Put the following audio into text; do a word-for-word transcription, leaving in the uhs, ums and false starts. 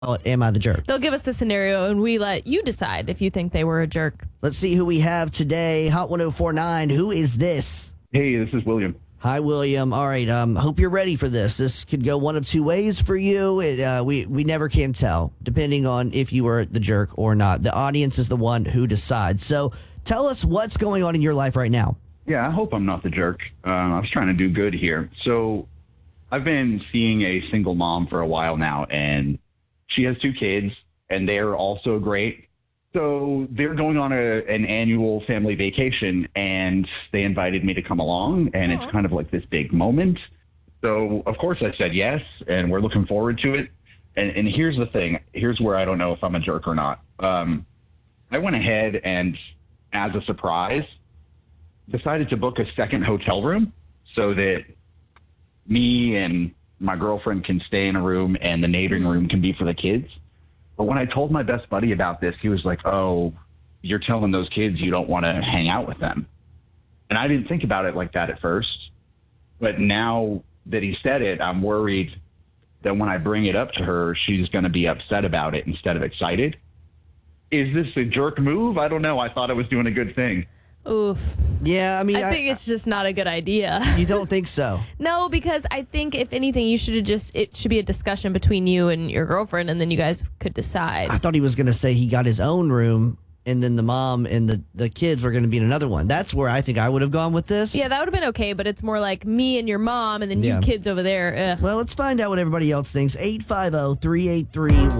call it Am I the Jerk? They'll give us a scenario and we let you decide if you think they were a jerk. Let's see who we have today. Hot one oh four nine. Who is this? Hey, this is William. Hi, William. All right. Um, hope you're ready for this. This could go one of two ways for you. It, uh, we we never can tell, depending on if you were the jerk or not. The audience is the one who decides. So tell us what's going on in your life right now. Yeah, I hope I'm not the jerk. Um, I was trying to do good here. So I've been seeing a single mom for a while now, and she has two kids, and they're also great. So they're going on a, an annual family vacation, and they invited me to come along, and it's kind of like this big moment. So, of course, I said yes, and we're looking forward to it. And, and here's the thing. Here's where I don't know if I'm a jerk or not. Um, I went ahead and, as a surprise, decided to book a second hotel room so that me and my girlfriend can stay in a room and the neighboring room can be for the kids. But when I told my best buddy about this, he was like, oh, you're telling those kids you don't want to hang out with them. And I didn't think about it like that at first. But now that he said it, I'm worried that when I bring it up to her, she's going to be upset about it instead of excited. Is this a jerk move? I don't know. I thought I was doing a good thing. Oof. Yeah, I mean, I I, think it's just not a good idea. you don't think so? No, because I think if anything, you should have just, it should be a discussion between you and your girlfriend, and then you guys could decide. I thought he was going to say he got his own room, and then the mom and the, the kids were going to be in another one. That's where I think I would have gone with this. Yeah, that would have been okay, but it's more like me and your mom, and then Yeah. you kids over there. Ugh. Well, let's find out what everybody else thinks. eight five zero, three eight three